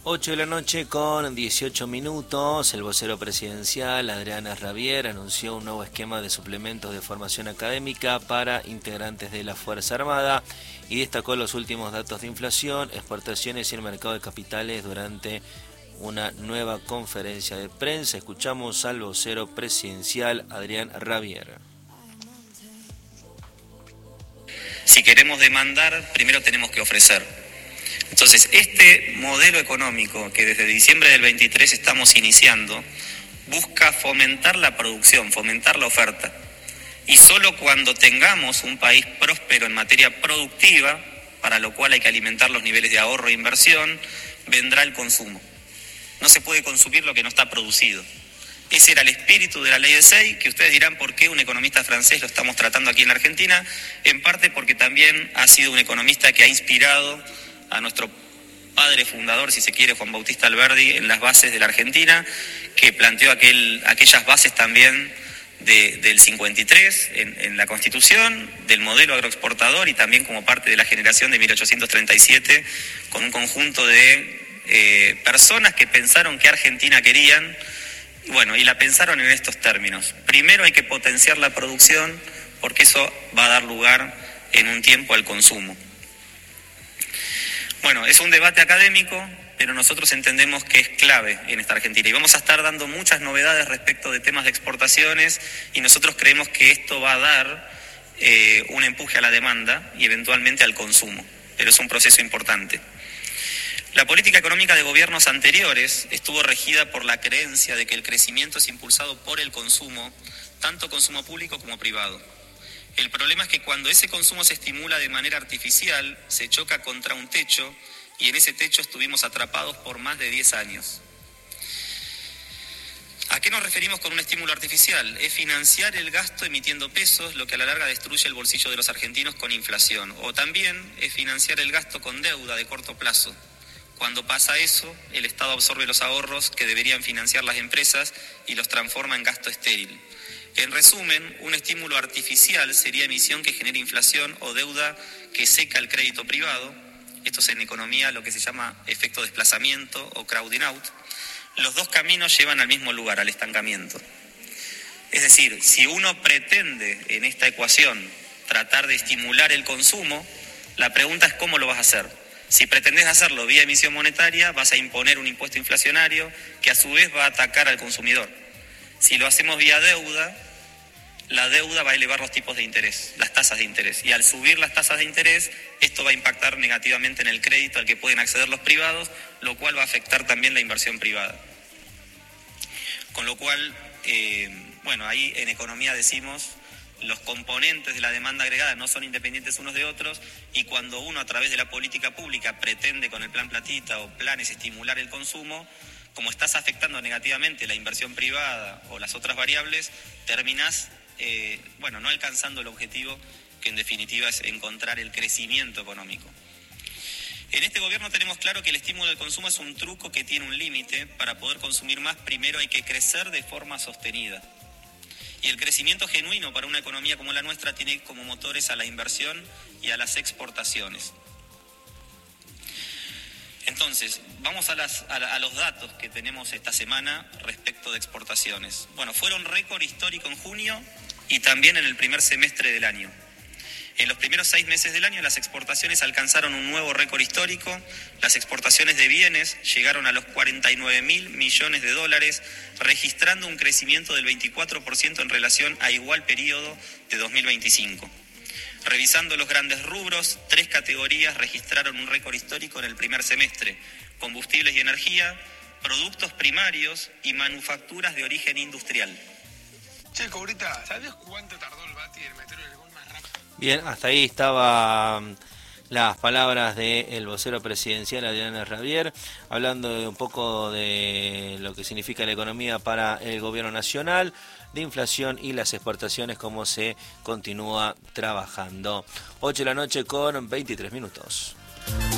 8 de la noche con 18 minutos, el vocero presidencial Adrián Rabier anunció un nuevo esquema de suplementos de formación académica para integrantes de la Fuerza Armada y destacó los últimos datos de inflación, exportaciones y el mercado de capitales durante una nueva conferencia de prensa. Escuchamos al vocero presidencial Adrián Rabier. Si queremos demandar, primero tenemos que ofrecer. Entonces, este modelo económico que desde diciembre del 23 estamos iniciando, busca fomentar la producción, fomentar la oferta. Y solo cuando tengamos un país próspero en materia productiva, para lo cual hay que alimentar los niveles de ahorro e inversión, vendrá el consumo. No se puede consumir lo que no está producido. Ese era el espíritu de la ley de Sey, que ustedes dirán por qué un economista francés lo estamos tratando aquí en la Argentina, en parte porque también ha sido un economista que ha inspirado a nuestro padre fundador, si se quiere, Juan Bautista Alberdi, en las bases de la Argentina, que planteó aquellas bases también del 53 en la Constitución, del modelo agroexportador y también como parte de la generación de 1837, con un conjunto de personas que pensaron qué Argentina querían, y la pensaron en estos términos. Primero hay que potenciar la producción, porque eso va a dar lugar en un tiempo al consumo. Es un debate académico, pero nosotros entendemos que es clave en esta Argentina y vamos a estar dando muchas novedades respecto de temas de exportaciones y nosotros creemos que esto va a dar un empuje a la demanda y eventualmente al consumo, pero es un proceso importante. La política económica de gobiernos anteriores estuvo regida por la creencia de que el crecimiento es impulsado por el consumo, tanto consumo público como privado. El problema es que cuando ese consumo se estimula de manera artificial, se choca contra un techo y en ese techo estuvimos atrapados por más de 10 años. ¿A qué nos referimos con un estímulo artificial? Es financiar el gasto emitiendo pesos, lo que a la larga destruye el bolsillo de los argentinos con inflación. O también es financiar el gasto con deuda de corto plazo. Cuando pasa eso, el Estado absorbe los ahorros que deberían financiar las empresas y los transforma en gasto estéril. En resumen, un estímulo artificial sería emisión que genere inflación o deuda que seca el crédito privado. Esto es en economía lo que se llama efecto desplazamiento o crowding out. Los dos caminos llevan al mismo lugar, al estancamiento. Es decir, si uno pretende en esta ecuación tratar de estimular el consumo, la pregunta es cómo lo vas a hacer. Si pretendés hacerlo vía emisión monetaria, vas a imponer un impuesto inflacionario que a su vez va a atacar al consumidor. Si lo hacemos vía deuda, la deuda va a elevar los tipos de interés, las tasas de interés. Y al subir las tasas de interés, esto va a impactar negativamente en el crédito al que pueden acceder los privados, lo cual va a afectar también la inversión privada. Con lo cual, ahí en economía decimos, los componentes de la demanda agregada no son independientes unos de otros y cuando uno a través de la política pública pretende con el plan platita o planes estimular el consumo, como estás afectando negativamente la inversión privada o las otras variables, terminás no alcanzando el objetivo que en definitiva es encontrar el crecimiento económico. En este gobierno tenemos claro que el estímulo del consumo es un truco que tiene un límite. Para poder consumir más, primero hay que crecer de forma sostenida. Y el crecimiento genuino para una economía como la nuestra tiene como motores a la inversión y a las exportaciones. Entonces, vamos a los datos que tenemos esta semana respecto de exportaciones. Fueron récord histórico en junio y también en el primer semestre del año. En los primeros 6 meses del año las exportaciones alcanzaron un nuevo récord histórico. Las exportaciones de bienes llegaron a los 49.000 millones de dólares, registrando un crecimiento del 24% en relación a igual periodo de 2025. Revisando los grandes rubros, 3 categorías registraron un récord histórico en el primer semestre: combustibles y energía, productos primarios y manufacturas de origen industrial. Che, Cobrita, ¿sabes cuánto tardó el Bati en meter el gol más rápido? Bien, hasta ahí estaban las palabras del vocero presidencial Adrián Rabier, hablando un poco de lo que significa la economía para el gobierno nacional, de inflación y las exportaciones, cómo se continúa trabajando. 8 de la noche con 23 minutos.